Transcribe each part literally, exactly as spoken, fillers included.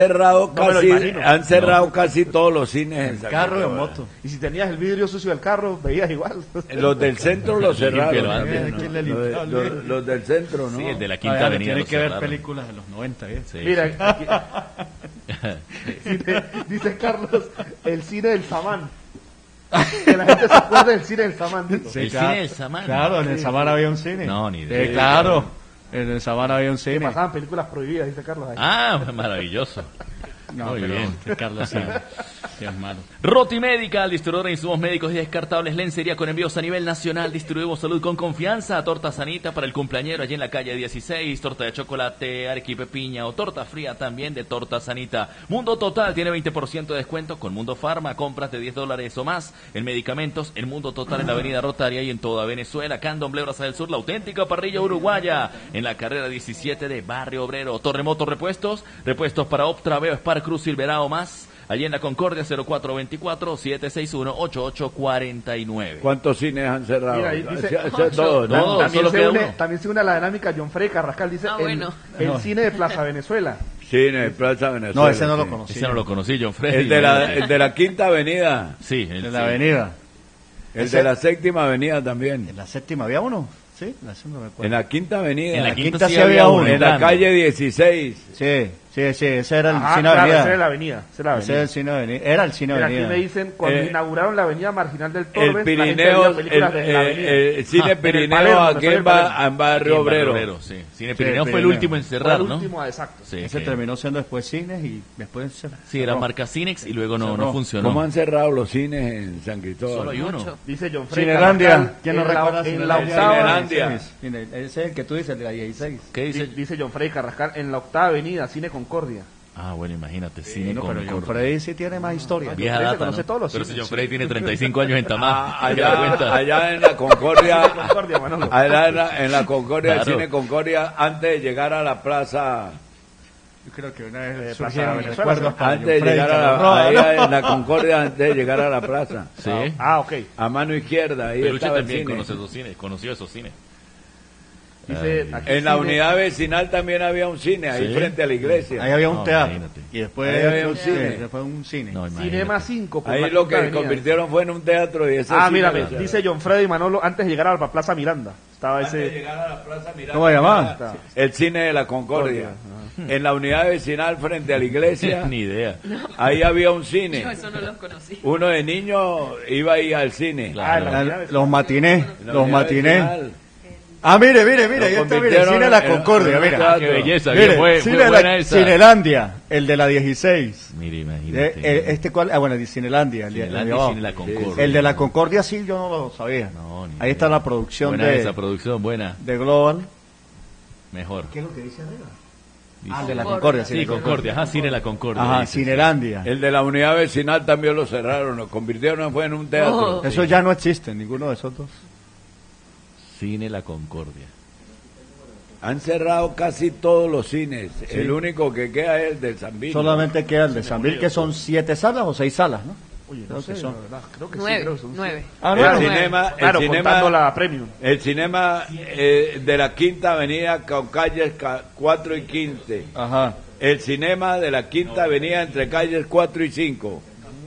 cerrado No me lo casi, imagino. han cerrado casi todos los cines en San Carro y Cristóbal. moto. Y si tenías el vidrio sucio del carro, veías igual. Los del centro los cerraron. Límpialo ¿no? antes, ¿no? ¿Quién le Los, de- limpió? los- los del centro, ¿no? Sí, el de la Ah, Quinta ya, Avenida. Tiene lo que ver cerraron. películas de los noventa, ¿eh? Sí, Mira, sí. aquí, dice, dice Carlos, el cine del Samán. Que la gente se acuerda del cine del Samán. digo. Sí, ¿El claro. cine del Samán? Claro, en el Sí, Samán sí. había un cine. No, ni Sí, idea. claro. En el Samán había un Que cine. pasaban películas prohibidas, dice Carlos. Ahí. Ah, maravilloso. No, Muy pero bien. Carlos sí, sí es malo. Roti Medical, distribuidor de insumos médicos y descartables, lencería con envíos a nivel nacional. Distribuimos salud con confianza. Torta sanita para el cumpleañero allí en la calle dieciséis. Torta de chocolate, arequipe piña o torta fría también de torta sanita. Mundo Total tiene veinte por ciento de descuento con Mundo Farma. Compras de diez dólares o más en medicamentos. El Mundo Total en la avenida Rotaria y en toda Venezuela. Candomblé Braza del Sur, la auténtica parrilla uruguaya. En la carrera diecisiete de Barrio Obrero. Terremoto Repuestos. Repuestos para Optra, Veo, Spar, Cruz, Silverado más. Allí en la Concordia, cero cuatro veinticuatro, siete seis uno, ocho ocho cuatro nueve. ¿Cuántos cines han cerrado? Mira, ahí dice- Ese- ese es todo, ¿no? Todos. También, solo se queda une, uno. también se une a la dinámica John Frey Carrascal, dice Ah, el, bueno. el No. cine de Plaza Venezuela. Cine de Plaza Venezuela. No, ese no lo sí. conocí. Ese no lo conocí, John Freddy. El de la, el de la Quinta Avenida. Sí, el, En la sí. avenida. El Ese- de la Séptima Avenida también. En la séptima había uno. Sí, la séptima me acuerdo. En la Quinta Avenida. En la la quinta, quinta sí sí había había uno. uno. En la grande. calle dieciséis. Sí, sí, sí, ese era el Ajá, cine claro, avenida. esa era la avenida. esa era la Ese era avenida. el cine avenida. Era el cine Mira, aquí avenida. me dicen, cuando Eh, inauguraron la avenida marginal del El Torres, la gente Pirineo, veía el, películas desde la eh, avenida. el cine Ah, en el Pirineo Palermo, aquí me fue en, el Ba- Palermo. en Aquí Barrio en Obrero. Obrero, sí. Cine Pirineo fue el Pirineo. último en Fue cerrar, el ¿no? último, exacto. Sí, Ese que- terminó siendo después cines y después se sí, era cerró. marca Cinex y luego no, Cerró. no funcionó. ¿Cómo han cerrado los cines en San Cristóbal? Solo hay uno. Mucho. Dice John Frey Cinelandia. Carrascal, ¿Quién no en la- recuerda En la Cinelandia? octava, Cinelandia. Cine- Ese es el que tú dices, el de la dieciséis. ¿Qué dice? di- dice John Frey Carrascal, en la octava avenida, Cine Concordia. Ah, bueno, imagínate, Cine No, pero John Concordia. Freddy sí tiene más historia. Vieja Freddy se data, conoce ¿no? todos los Pero si cines. John Freddy tiene treinta y cinco años en Tamá. Ah, ¿te das cuenta? allá, allá en la Concordia, Concordia, Manolo. allá en la, en la Concordia, Claro. el cine Concordia, antes de llegar a la plaza, Yo creo que una vez Eh, surgieron Plaza Venezuela, recuerdos sí. para antes de John Freddy, llegar a Carlos la, Roa, ahí ¿no? en la Concordia, antes de llegar a la plaza, Sí. Ah, ok. a mano izquierda, ahí Peluche estaba el también cine. conoce esos cines, conoció esos cines. Dice, Ay. aquí En la cine- unidad vecinal también había un cine, ahí ¿Sí? frente a la iglesia. Ahí había un No, teatro. imagínate. Y después Ahí había un sí, cine. después un cine. No, imagínate. Cinema cinco. por Ahí la lo Quinta que Avenida. convirtieron fue en un teatro y ese Ah, cine mírame, lo- dice John Freddy Manolo, antes de llegar a la Plaza Miranda. Estaba Antes de ese... llegar a la plaza Miranda, ¿Cómo se llamaba? estaba el cine de la Concordia. En la unidad vecinal frente a la iglesia, Ni idea. ahí había un Yo cine. eso no los conocí. Uno de niños iba ahí al cine. Claro. Ah, en la La- unidad vecinal. los matinés, En la los unidad matinés. vecinal. Ah, mire, mire, mire, Lo ahí está, mire, el convirtieron cine de la en- Concordia, en- mira. Ah, qué belleza, Mire, bien, fue, cine fue de buena la, esa. Cinelandia, el de la dieciséis. Mire, Eh, imagínate. eh, este cual, ah, bueno, de Cinelandia, el de, el de Cinelandia y abajo. Cine La Concordia. El de la Concordia sí, yo no lo sabía. No, ni Ahí está idea. la producción Buena de, esa producción, buena. de Global. Mejor. ¿Qué es lo que dice arriba? Dice- Ah, de la Concordia. Concordia, Sí, Concordia, ajá, Cine La Concordia. Ajá, dice, sí. Cinelandia. El de la unidad vecinal también lo cerraron, lo convirtieron fue en un teatro. Oh. Eso ya no existe, ninguno de esos dos. Cine La Concordia. Han cerrado casi todos los cines. El único que queda es el del San Vito. Solamente queda el de San Vil, que son siete salas o seis salas, ¿no? Oye, Creo no sé, que son. la verdad, creo que sí, Nueve, creo que son nueve. Ah, El no, nueve. cinema, el Claro, cinema, contando la premium. el cinema eh, de la Quinta Avenida con calles ca- cuatro y quince. Ajá. El cinema de la Quinta Avenida entre calles cuatro y cinco.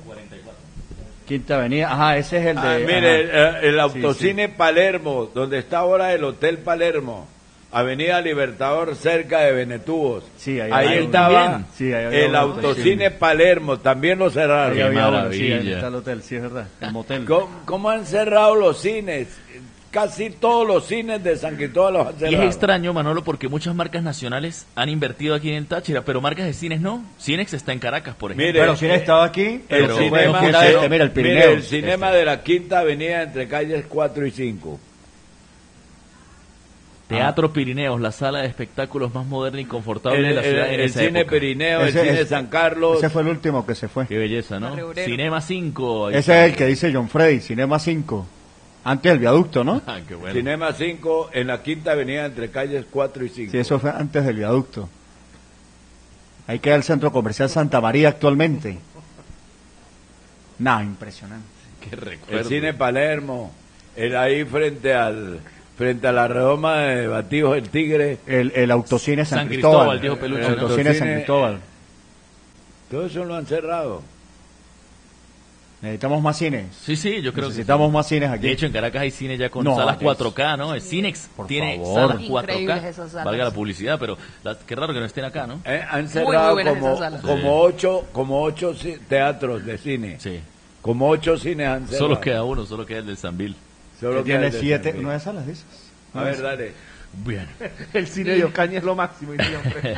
Quinta Avenida, ajá, ese es el de... Ah, mire, el, ajá. el autocine Palermo, donde está ahora el Hotel Palermo, Avenida Libertador, cerca de Benetúbos. Sí, ahí ahí había uno estaba también. Sí, ahí había el un autocine autocine. Palermo, también lo cerraron. Ahí había uno, sí, maravilla. ahí está el hotel, sí, es verdad, el motel. ¿Cómo, cómo han cerrado los cines? Casi todos los cines de San Cristóbal los han Y cerrado. es extraño, Manolo, porque muchas marcas nacionales han invertido aquí en el Táchira, pero marcas de cines no. Cinex está en Caracas, por ejemplo. Mire, Bueno, si estaba aquí, El pero cinema, bueno, que era mire, este, mira, el mire, Pirineo. el cinema de la Quinta Avenida entre calles cuatro y cinco. Teatro Pirineos, la sala de espectáculos más moderna y confortable El, de la ciudad el- en el esa cine época. Pirineo, el Ese- cine ese- San Carlos. Ese fue el último que se fue. Qué belleza, ¿no? Barrio Obrero. Cinema cinco. ahí Ese está. es el que dice John Freddy, Cinema cinco. Antes del viaducto, ¿no? Ah, qué bueno. Cinema cinco en la Quinta Avenida entre calles cuatro y cinco. Sí, eso fue antes del viaducto. Ahí queda el centro comercial Santa María actualmente. Nah, impresionante. Qué recuerdo. El cine Palermo, el ahí frente al frente a la redoma de Batidos del Tigre. El, el autocine San, San Cristóbal. Cristóbal, dijo Peluche, El ¿no? autocine San Autocine- Cristóbal. Todo eso lo han cerrado. Necesitamos más cines. Sí, sí, yo creo Necesitamos que sí. más cines aquí. De hecho, en Caracas hay cine ya con No, salas es- cuatro K, ¿no? El Cinex Por tiene favor. salas cuatro Increíbles K. esas salas. Valga la publicidad, pero la- qué raro que no estén acá, ¿no? Eh, han muy cerrado buenas como, esas salas. como Sí. ocho, como ocho ci- teatros de cine. Sí. Como ocho cines han cerrado. Solo queda uno, solo queda el del Sambil. Solo Que queda tiene el de siete, San nueve Luis. salas de esas. A ver, dale. Bien. El cine de Ocaña es lo máximo. y siempre.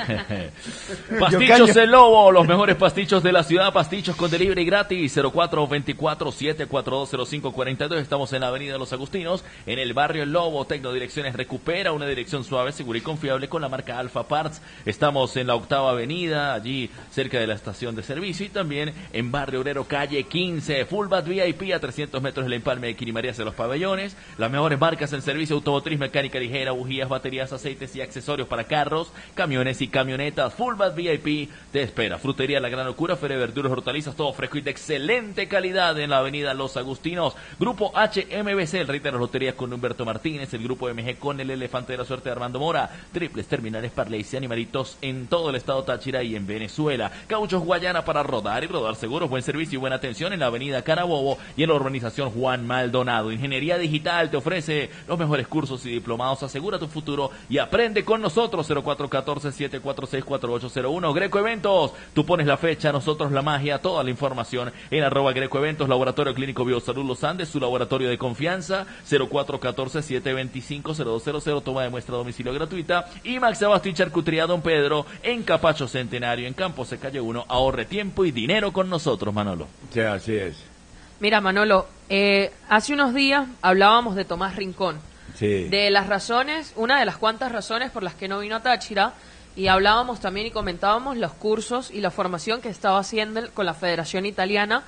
Pastichos El Lobo, los mejores pastichos de la ciudad, pastichos con delivery gratis, cero cuatro veinticuatro siete cuatro dos cero cinco cuarenta y dos, estamos en la avenida Los Agustinos, en el barrio El Lobo. Tecnodirecciones recupera una dirección suave, segura y confiable con la marca Alfa Parts. Estamos en la octava avenida, allí cerca de la estación de servicio, y también en Barrio Obrero, calle quince, Full Bat V I P a trescientos metros del empalme de Quirimaría hacia los pabellones. Las mejores marcas en servicio automotriz, mecánica ligera, bujías, baterías, aceites y accesorios para carros, camiones y camionetas. Full Bat V I P te espera. Frutería La Gran Locura, feria de verduras, hortalizas, todo fresco y de excelente calidad en la avenida Los Agustinos. Grupo H M B C, el rey de las loterías con Humberto Martínez, el grupo M G con el elefante de la suerte de Armando Mora, triples terminales Parleys y animalitos en todo el estado Táchira y en Venezuela. Cauchos Guayana para rodar y rodar seguros, buen servicio y buena atención en la avenida Carabobo y en la urbanización Juan Maldonado. Ingeniería Digital te ofrece los mejores cursos y diplomados. Asegura tu futuro y aprende con nosotros. Cero cuatro uno cuatro siete cuatro seis cuatro ocho cero uno. Greco Eventos, tú pones la fecha, nosotros la magia. Toda la información en arroba Greco Eventos. Laboratorio Clínico Biosalud Los Andes, su laboratorio de confianza. Cero cuatro uno cuatro siete dos cinco cero dos cero cero, toma de muestra a domicilio gratuita. Y Max Abasto y Charcutería Don Pedro en Capacho Centenario, en Campos de Calle uno. Ahorre tiempo y dinero con nosotros, Manolo. Sí, así es. Mira, Manolo, eh, hace unos días hablábamos de Tomás Rincón. Sí. De las razones, una de las cuantas razones por las que no vino a Táchira, y hablábamos también y comentábamos los cursos y la formación que estaba haciendo con la Federación Italiana.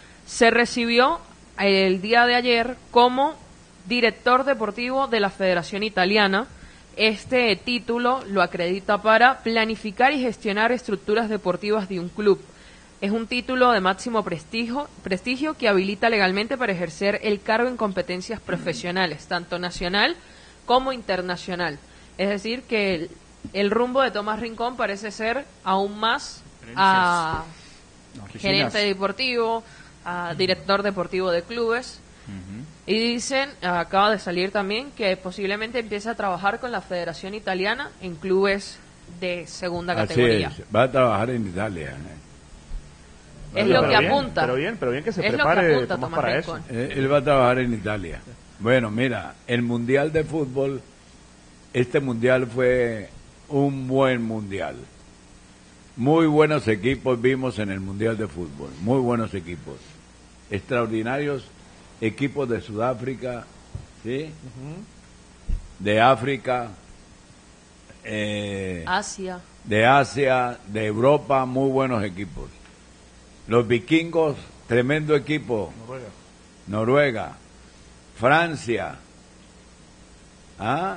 Se recibió el día de ayer como director deportivo de la Federación Italiana. Este título lo acredita para planificar y gestionar estructuras deportivas de un club. Es un título de máximo prestigio, prestigio que habilita legalmente para ejercer el cargo en competencias profesionales, tanto nacional como internacional. Es decir, que el, el rumbo de Tomás Rincón parece ser aún más a gerente deportivo, a director deportivo de clubes. Ujú. Y dicen, acaba de salir también, que posiblemente empiece a trabajar con la Federación Italiana en clubes de segunda Así categoría. es. Va a trabajar en Italia. ¿eh? Es Oye, lo pero que bien, apunta. Pero bien, pero bien que se Es lo que prepare apunta Tomás Tomás para Rincón. eso. Eh, Él va a trabajar en Italia. Bueno, mira, el Mundial de Fútbol, este Mundial fue un buen Mundial. Muy buenos equipos vimos en el Mundial de Fútbol, muy buenos equipos. Extraordinarios equipos de Sudáfrica, ¿sí? De África, eh, Asia. de Asia, de Europa, muy buenos equipos. Los vikingos, tremendo equipo. Noruega. Noruega, Francia, ¿ah?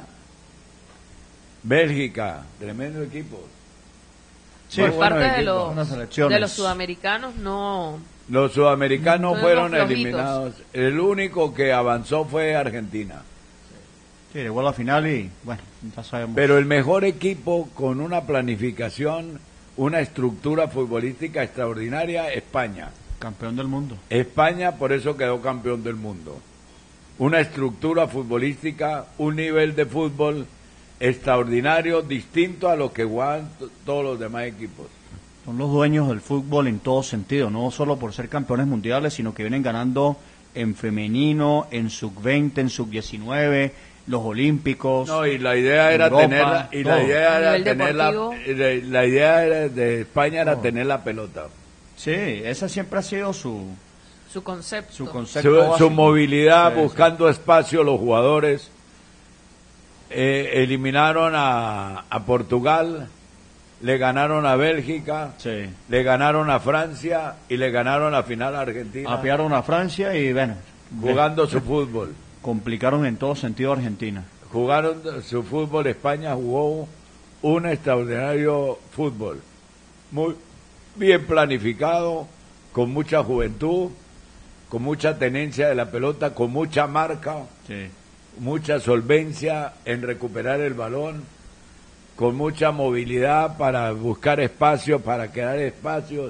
Bélgica, tremendo equipo. Sí, Por Muy parte buenos de equipos. los, Unas selecciones. de los sudamericanos no... Los sudamericanos Fuimos fueron flojitos. eliminados. El único que avanzó fue Argentina. Sí, llegó a la final y, bueno, ya sabemos. Pero el mejor equipo con una planificación, una estructura futbolística extraordinaria, España. Campeón del mundo. España por eso quedó campeón del mundo. Una estructura futbolística, un nivel de fútbol extraordinario, distinto a lo que juegan t- todos los demás equipos. Son los dueños del fútbol en todo sentido, no solo por ser campeones mundiales, sino que vienen ganando en femenino, en sub veinte, en sub diecinueve, los olímpicos. No, y la idea era Europa, tenerla, y la todo. idea A era nivel tener la, deportivo. la, la idea era de España era Todo. tener la pelota. Sí, ese siempre ha sido su, Su concepto. su concepto. Su, básico. su movilidad, Sí, sí. buscando espacio los jugadores. Eh, eliminaron a, a Portugal, le ganaron a Bélgica, Sí. le ganaron a Francia y le ganaron la final a Argentina, Apiaron a Francia y, bueno, jugando su fútbol. complicaron en todo sentido a Argentina. Jugaron su fútbol, España jugó un extraordinario fútbol, muy bien planificado, con mucha juventud, con mucha tenencia de la pelota, con mucha marca, Sí. mucha solvencia en recuperar el balón, con mucha movilidad para buscar espacios, para crear espacios